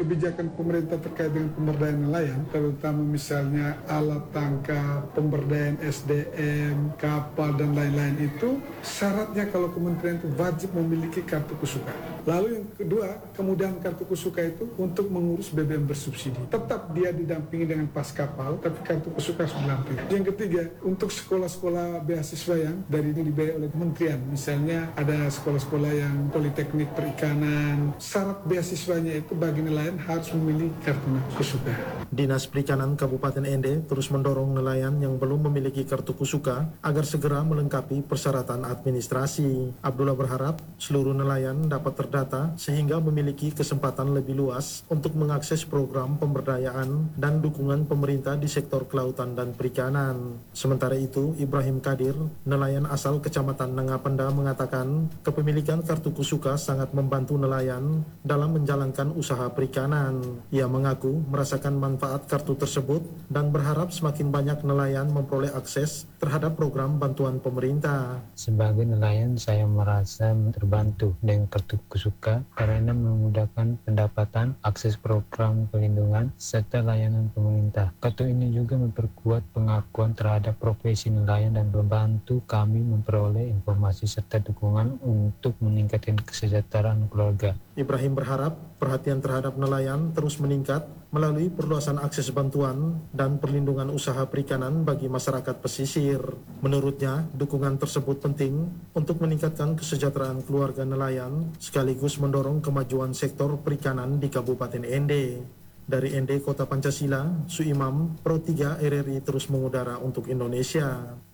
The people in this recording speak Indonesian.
kebijakan pemerintah terkait dengan pemberdayaan nelayan, terutama misalnya alat tangkap, pemberdayaan SDM, kapal dan lain-lain itu syaratnya kalau kementerian itu wajib memiliki kartu kesuka. Lalu yang kedua, kemudahan kartu kesuka itu untuk mengurus BBM bersubsidi. Tetap dia didampingi dengan pas kapal, tapi kartu kesuka harus dilampirkan. Yang ketiga, untuk sekolah-sekolah beasiswa yang dari ini dibayar oleh kementerian, misalnya ada sekolah-sekolah yang politeknik perikanan, syarat beasiswanya itu bagi nelayan harus memiliki kartu kesuka. Dinas Perikanan Kabupaten Ende terus mendorong nelayan yang belum memiliki kartu kesuka agar segera melengkapi persyaratan administrasi. Abdullah berharap seluruh nelayan dapat terdata sehingga memiliki kesempatan lebih luas untuk mengakses program pemberdayaan dan dukungan pemerintah di sektor kelautan dan perikanan. Sementara itu, Ibrahim Kadir, nelayan asal Kecamatan Nangapenda mengatakan kepemilikan kartu kesuka sangat membantu nelayan dalam menjalankan usaha perikanan. Ia mengaku merasakan manfaat kartu tersebut dan berharap semakin banyak nelayan memperoleh akses terhadap program bantuan pemerintah. Sebagai nelayan, saya merasa terbantu dengan kartu kesuka karena memudahkan pendapatan, akses program pelindungan, serta layanan pemerintah. Kartu ini juga memperkuat pengakuan terhadap profesi nelayan dan membantu kami memperoleh informasi serta dukungan untuk meningkatkan kesejahteraan keluarga. Ibrahim berharap perhatian terhadap nelayan terus meningkat melalui perluasan akses bantuan dan perlindungan usaha perikanan bagi masyarakat pesisir. Menurutnya, dukungan tersebut penting untuk meningkatkan kesejahteraan keluarga nelayan sekaligus mendorong kemajuan sektor perikanan di Kabupaten Ende. Dari Ende, Kota Pancasila, Suimam, Pro 3 RRI terus mengudara untuk Indonesia.